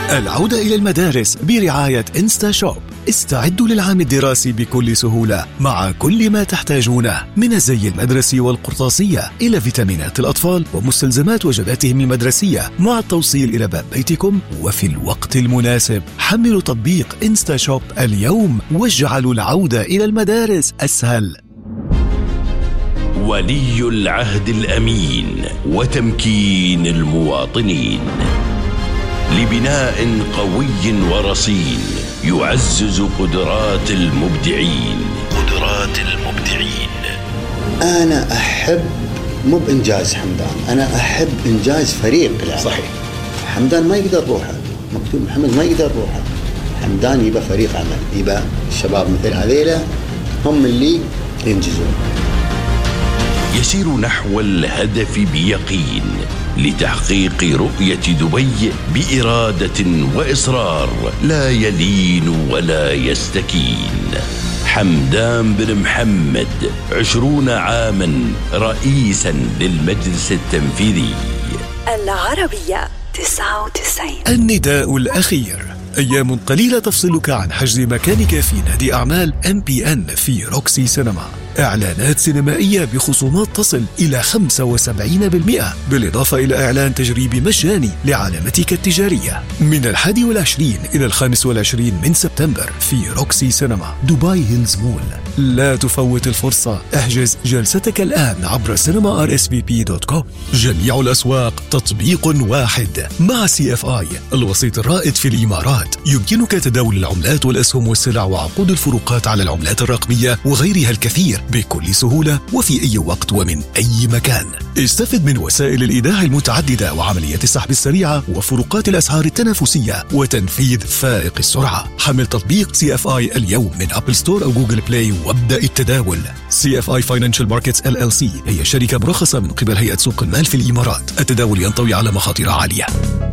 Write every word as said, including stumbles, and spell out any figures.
العودة إلى المدارس برعاية إنستا شوب. استعدوا للعام الدراسي بكل سهولة مع كل ما تحتاجونه من الزي المدرسي والقرطاسية إلى فيتامينات الأطفال ومستلزمات وجباتهم المدرسية مع التوصيل إلى باب بيتكم وفي الوقت المناسب. حملوا تطبيق إنستا شوب اليوم واجعلوا العودة إلى المدارس أسهل. ولي العهد الأمين وتمكين المواطنين لبناء قوي ورصين يعزز قدرات المبدعين قدرات المبدعين أنا أحب مو بإنجاز حمدان، أنا أحب إنجاز فريق العمل. صحيح. حمدان ما يقدر روحه، مكتوب محمد ما يقدر روحه. حمدان يبقى فريق عمل، يبقى الشباب مثل هذيلا هم اللي ينجزون. يسير نحو الهدف بيقين لتحقيق رؤية دبي بإرادة وإصرار لا يلين ولا يستكين. حمدان بن محمد عشرون عاما رئيسا للمجلس التنفيذي. العربية تسعة وتسعين. النداء الأخير. أيام قليلة تفصلك عن حجز مكانك في نادي أعمال إم بي إن في روكسي سينما. إعلانات سينمائية بخصومات تصل إلى خمسة وسبعين بالمئة، بالإضافة إلى إعلان تجريبي مجاني لعلامتك التجارية من الحادي والعشرين إلى الخامس والعشرين من سبتمبر في روكسي سينما دبي هيلز مول. لا تفوت الفرصة، احجز جلستك الآن عبر سينما آر إس في بي دوت كوم. جميع الأسواق تطبيق واحد مع سي إف آي الوسيط الرائد في الإمارات. يمكنك تداول العملات والأسهم والسلع وعقود الفروقات على العملات الرقمية وغيرها الكثير بكل سهولة وفي أي وقت ومن أي مكان. استفد من وسائل الإيداع المتعددة وعملية السحب السريعة وفروقات الأسعار التنافسية وتنفيذ فائق السرعة. حمل تطبيق سي إف آي اليوم من أبل ستور أو جوجل بلاي وابدأ التداول. سي إف آي Financial Markets إل إل سي هي شركة مرخصة من قبل هيئة سوق المال في الإمارات. التداول ينطوي على مخاطر عالية.